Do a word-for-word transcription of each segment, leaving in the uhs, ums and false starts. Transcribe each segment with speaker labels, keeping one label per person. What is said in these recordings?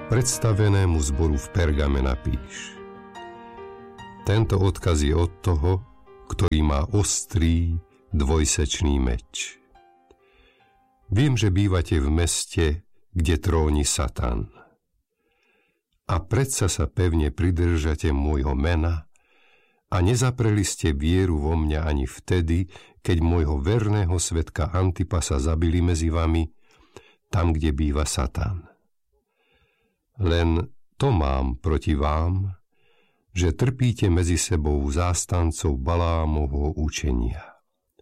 Speaker 1: Predstavenému zboru v Pergame napíš: Tento odkaz je od toho, ktorý má ostrý, dvojsečný meč. Viem, že bývate v meste, kde tróni Satan. A predsa sa pevne pridržate môjho mena a nezapreli ste vieru vo mňa ani vtedy, keď môjho verného svedka Antipasa zabili medzi vami, tam, kde býva Satan. Len to mám proti vám, že trpíte medzi sebou zástancov Balámovho učenia.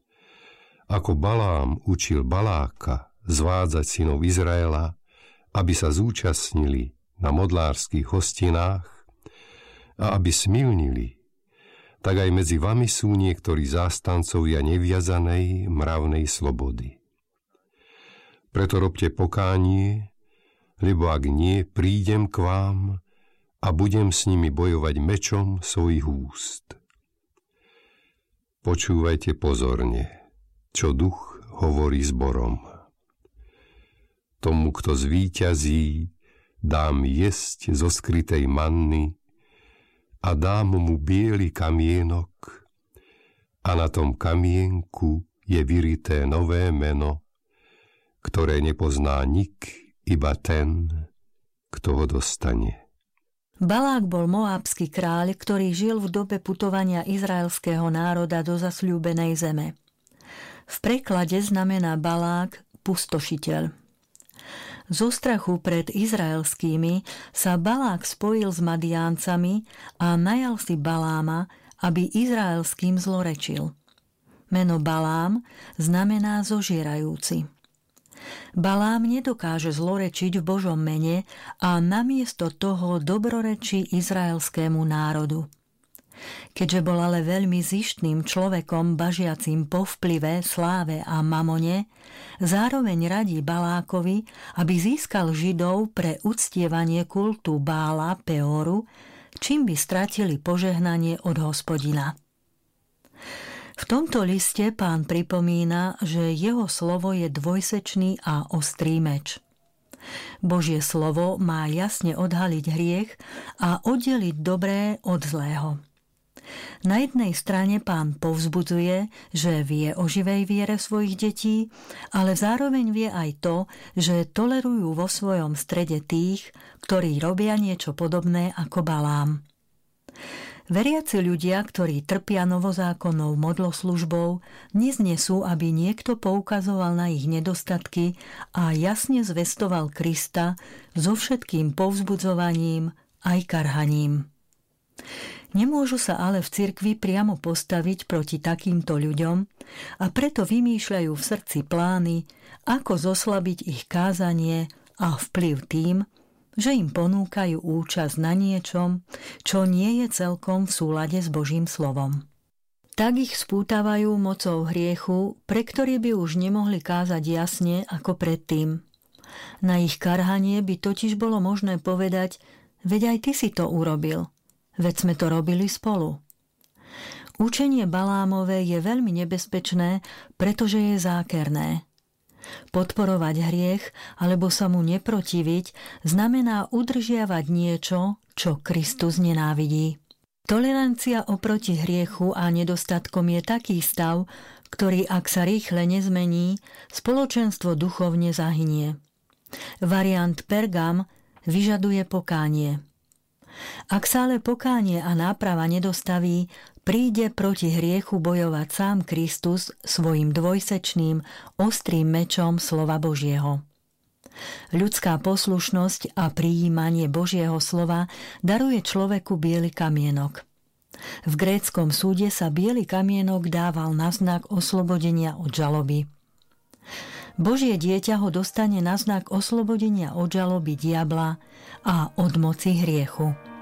Speaker 1: Ako Balám učil Baláka zvádzať synov Izraela, aby sa zúčastnili na modlárskych hostinách a aby smilnili, tak aj medzi vami sú niektorí zástancovia neviazanej mravnej slobody. Preto robte pokánie, lebo ak nie, prídem k vám a budem s nimi bojovať mečom svojich úst. Počúvajte pozorne, čo duch hovorí zborom. Tomu, kto zvíťazí, dám jesť zo skrytej manny a dám mu biely kamienok a na tom kamienku je vyrité nové meno, ktoré nepozná nik, iba ten, kto ho dostane.
Speaker 2: Balák bol moábsky kráľ, ktorý žil v dobe putovania izraelského národa do zasľúbenej zeme. V preklade znamená Balák pustošiteľ. Zo strachu pred izraelskými sa Balák spojil s Madiáncami a najal si Baláma, aby izraelským zlorečil. Meno Balám znamená zožierajúci. Balám nedokáže zlorečiť v Božom mene a namiesto toho dobrorečí izraelskému národu. Keďže bol ale veľmi zištným človekom bažiacím po vplyve, sláve a mamone, zároveň radí Balákovi, aby získal Židov pre uctievanie kultu Bála Peoru, čím by stratili požehnanie od Hospodina. V tomto liste Pán pripomína, že jeho slovo je dvojsečný a ostrý meč. Božie slovo má jasne odhaliť hriech a oddeliť dobré od zlého. Na jednej strane Pán povzbudzuje, že vie o živej viere svojich detí, ale zároveň vie aj to, že tolerujú vo svojom strede tých, ktorí robia niečo podobné ako Balám. Veriaci ľudia, ktorí trpia novozákonnou modloslužbou, neznesú, aby niekto poukazoval na ich nedostatky a jasne zvestoval Krista so všetkým povzbudzovaním aj karhaním. Nemôžu sa ale v cirkvi priamo postaviť proti takýmto ľuďom a preto vymýšľajú v srdci plány, ako zoslabiť ich kázanie a vplyv tým, že im ponúkajú účasť na niečom, čo nie je celkom v súlade s Božím slovom. Tak ich spútavajú mocou hriechu, pre ktorý by už nemohli kázať jasne ako predtým. Na ich karhanie by totiž bolo možné povedať: veď aj ty si to urobil, veď sme to robili spolu. Učenie Balámové je veľmi nebezpečné, pretože je zákerné. Podporovať hriech alebo sa mu neprotiviť znamená udržiavať niečo, čo Kristus nenávidí. Tolerancia oproti hriechu a nedostatkom je taký stav, ktorý, ak sa rýchle nezmení, spoločenstvo duchovne zahynie. Variant Pergam vyžaduje pokánie. Ak sa ale pokánie a náprava nedostaví, príde proti hriechu bojovať sám Kristus svojim dvojsečným, ostrým mečom slova Božieho. Ľudská poslušnosť a prijímanie Božieho slova daruje človeku biely kamienok. V gréckom súde sa biely kamienok dával na znak oslobodenia od žaloby. Božie dieťa ho dostane na znak oslobodenia od žaloby diabla a od moci hriechu.